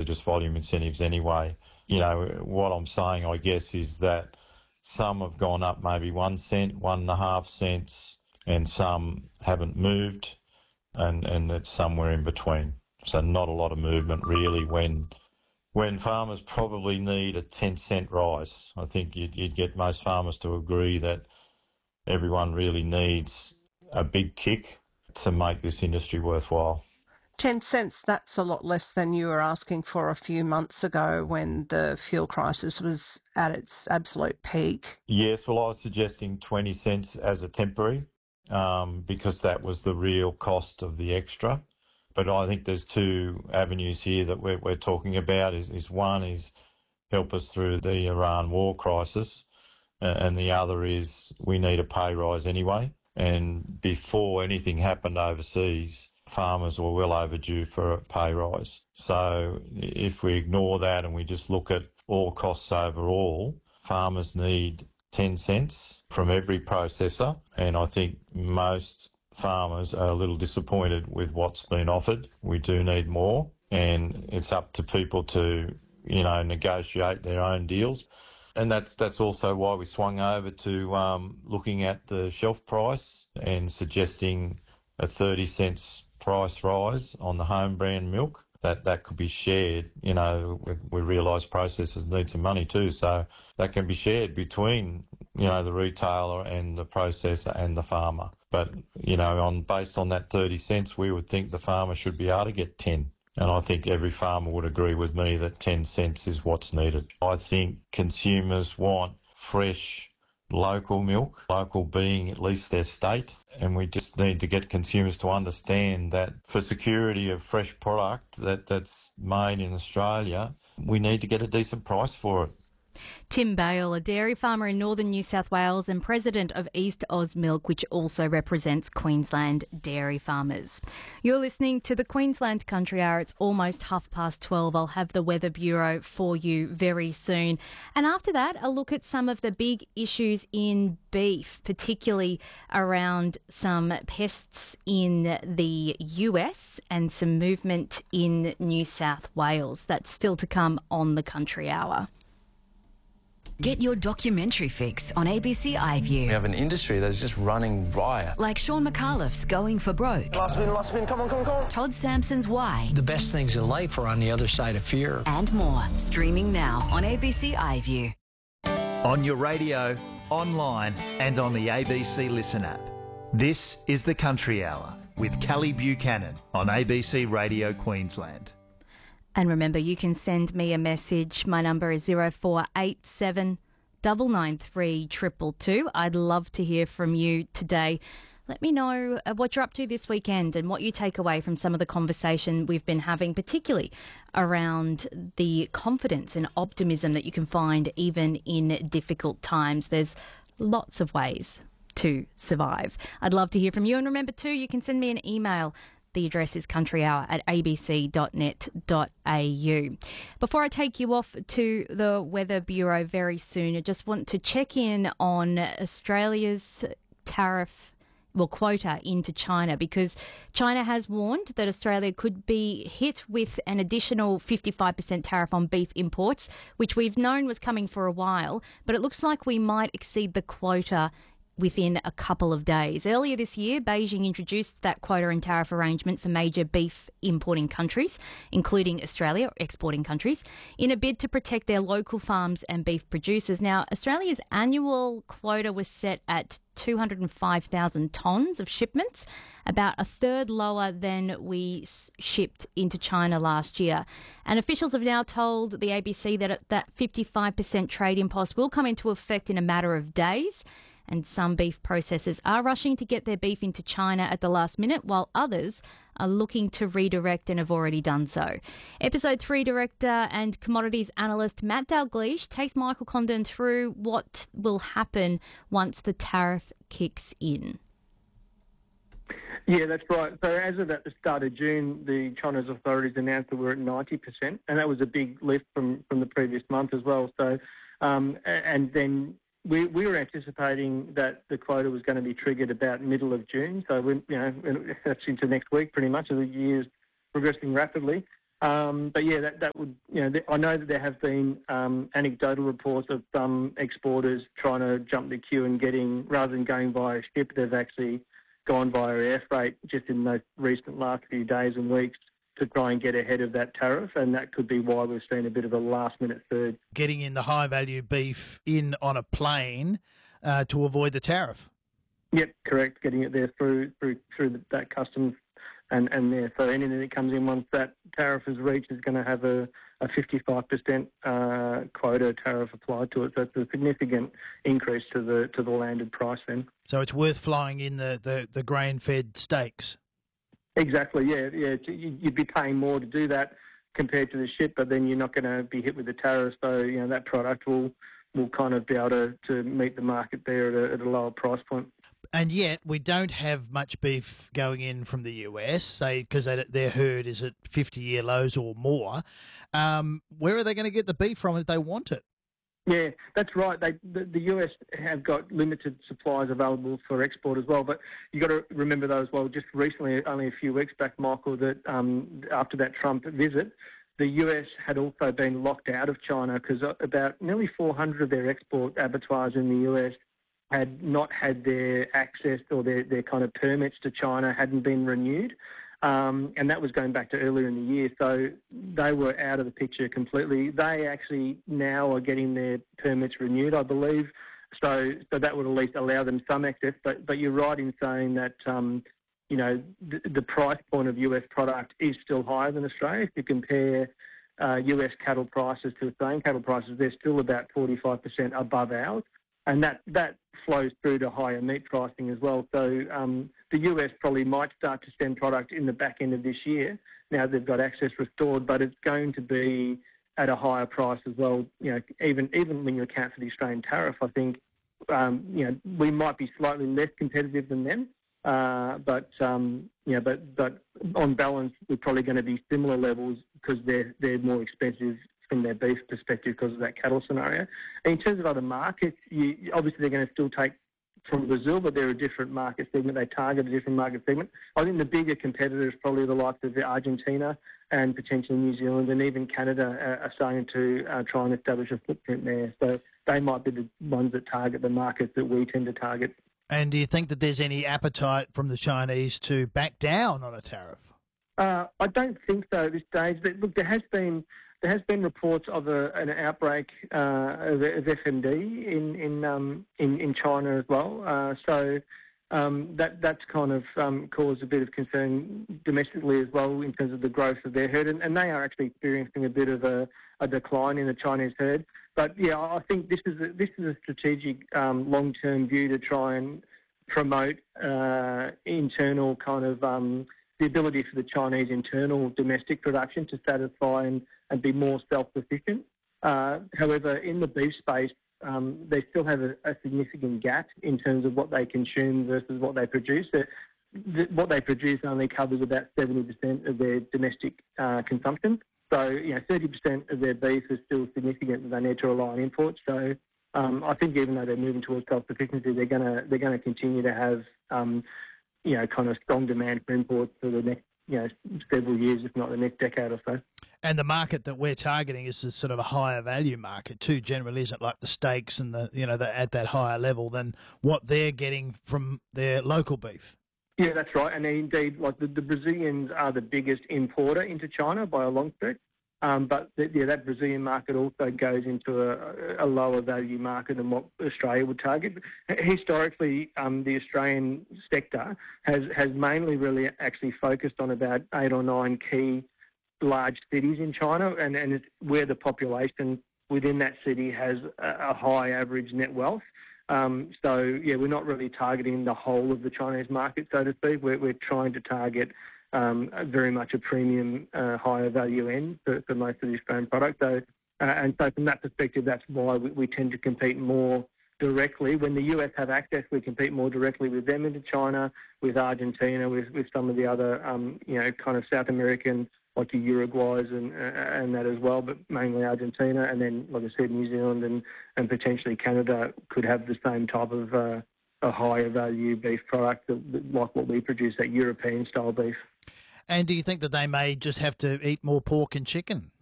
just volume incentives anyway. You know, what I'm saying, I guess, is that some have gone up maybe 1 cent, 1.5 cents, and some haven't moved, and it's somewhere in between. So not a lot of movement really when farmers probably need a 10-cent rise. I think you'd get most farmers to agree that everyone really needs a big kick to make this industry worthwhile. 10 cents, that's a lot less than you were asking for a few months ago when the fuel crisis was at its absolute peak. Yes, well, I was suggesting 20 cents as a temporary because that was the real cost of the extra. But I think there's two avenues here that we're talking about. Is one is help us through the Iran war crisis, and the other is we need a pay rise anyway. And before anything happened overseas, farmers were well overdue for a pay rise. So if we ignore that and we just look at all costs overall, farmers need 10 cents from every processor, and I think most farmers are a little disappointed with what's been offered. We do need more, and it's up to people to, you know, negotiate their own deals. And that's also why we swung over to looking at the shelf price and suggesting a 30 cents price rise on the home brand milk. That could be shared. You know, we realise processors need some money too, so that can be shared between, you know, the retailer and the processor and the farmer. But, you know, based on that 30 cents, we would think the farmer should be able to get 10. And I think every farmer would agree with me that 10 cents is what's needed. I think consumers want fresh, local milk, local being at least their state, and we just need to get consumers to understand that for security of fresh product that's made in Australia, we need to get a decent price for it. Tim Bale, a dairy farmer in northern New South Wales and president of East Oz Milk, which also represents Queensland dairy farmers. You're listening to the Queensland Country Hour. It's almost 12:30. I'll have the Weather Bureau for you very soon. And after that, a look at some of the big issues in beef, particularly around some pests in the US and some movement in New South Wales. That's still to come on the Country Hour. Get your documentary fix on ABC iView. We have an industry that's just running riot. Like Sean McAuliffe's Going for Broke. Last spin, come on. Todd Sampson's Why. The best things in life are on the other side of fear. And more. Streaming now on ABC iView. On your radio, online and on the ABC Listen app. This is the Country Hour with Kelly Buchanan on ABC Radio Queensland. And remember, you can send me a message. My number is 0487 993 222. I'd love to hear from you today. Let me know what you're up to this weekend and what you take away from some of the conversation we've been having, particularly around the confidence and optimism that you can find even in difficult times. There's lots of ways to survive. I'd love to hear from you. And remember, too, you can send me an email. The address is countryhour@abc.net.au. Before I take you off to the Weather Bureau very soon, I just want to check in on Australia's quota into China, because China has warned that Australia could be hit with an additional 55% tariff on beef imports, which we've known was coming for a while, but it looks like we might exceed the quota within a couple of days. Earlier this year, Beijing introduced that quota and tariff arrangement for major beef importing countries, including Australia, exporting countries, in a bid to protect their local farms and beef producers. Now, Australia's annual quota was set at 205,000 tonnes of shipments, about a third lower than we shipped into China last year. And officials have now told the ABC that 55% trade impost will come into effect in a matter of days. And some beef processors are rushing to get their beef into China at the last minute, while others are looking to redirect and have already done so. Episode 3 director and commodities analyst Matt Dalgleish takes Michael Condon through what will happen once the tariff kicks in. Yeah, that's right. So as of at the start of June, the China's authorities announced that we're at 90%, and that was a big lift from the previous month as well. So, and then we were anticipating that the quota was going to be triggered about middle of June. So, that's into next week pretty much, as the year's progressing rapidly. But yeah, that would, I know that there have been anecdotal reports of some exporters trying to jump the queue and rather than going via ship, they've actually gone via air freight just in those recent last few days and weeks to try and get ahead of that tariff, and that could be why we've seen a bit of a last-minute surge. Getting in the high-value beef in on a plane to avoid the tariff. Yep, correct. Getting it there through that customs and there. So anything that comes in once that tariff is reached is going to have a 55% quota tariff applied to it. So it's a significant increase to the landed price then. So it's worth flying in the grain-fed steaks. Exactly, yeah. You'd be paying more to do that compared to the ship, but then you're not going to be hit with the tariff. So that product will kind of be able to meet the market there at a lower price point. And yet we don't have much beef going in from the US, say, because their herd is at 50-year lows or more. Where are they going to get the beef from if they want it? Yeah, that's right. The US have got limited supplies available for export as well. But you've got to remember, though, as well, just recently, only a few weeks back, Michael, that after that Trump visit, the US had also been locked out of China because about nearly 400 of their export abattoirs in the US had not had their access or their kind of permits to China hadn't been renewed. And that was going back to earlier in the year. So they were out of the picture completely. They actually now are getting their permits renewed, I believe. So that would at least allow them some access. But you're right in saying that, the price point of US product is still higher than Australia. If you compare US cattle prices to Australian cattle prices, they're still about 45% above ours. And that flows through to higher meat pricing as well. So the US probably might start to send product in the back end of this year. Now they've got access restored, but it's going to be at a higher price as well. Even when you account for the Australian tariff, I think we might be slightly less competitive than them. But on balance, we're probably going to be similar levels because they're more expensive from their beef perspective because of that cattle scenario. And in terms of other markets, obviously they're going to still take from Brazil, but they're a different market segment. They target a different market segment. I think the bigger competitors, probably the likes of Argentina and potentially New Zealand and even Canada, are starting to try and establish a footprint there. So they might be the ones that target the markets that we tend to target. And do you think that there's any appetite from the Chinese to back down on a tariff? I don't think so at this stage. But look, there has been reports of an outbreak of FMD in China as well. So that's kind of caused a bit of concern domestically as well in terms of the growth of their herd, and they are actually experiencing a bit of a decline in the Chinese herd. But yeah, I think this is a strategic long-term view to try and promote internal kind of the ability for the Chinese internal domestic production to satisfy and be more self-sufficient. However, in the beef space, they still have a significant gap in terms of what they consume versus what they produce. What they produce only covers about 70% of their domestic consumption. So, 30% of their beef is still significant and they need to rely on imports. So, I think even though they're moving towards self-sufficiency, they're going to continue to have kind of strong demand for imports for the next, several years, if not the next decade or so. And the market that we're targeting is sort of a higher value market too. Generally, isn't it, like the steaks and they're at that higher level than what they're getting from their local beef. Yeah, that's right. And indeed, like the Brazilians are the biggest importer into China by a long stretch. But that Brazilian market also goes into a lower value market than what Australia would target. Historically, the Australian sector has mainly really actually focused on about 8 or 9 key large cities in China, and it's where the population within that city has a high average net wealth. We're not really targeting the whole of the Chinese market, so to speak. We're trying to target very much a premium, higher value end for most of the Australian product. So from that perspective, that's why we tend to compete more directly. When the US have access, we compete more directly with them into China, with Argentina, with some of the other, kind of South American, like the Uruguays and that as well, but mainly Argentina. And then, like I said, New Zealand and potentially Canada could have the same type of a higher value beef product like what we produce, that European style beef. And do you think that they may just have to eat more pork and chicken?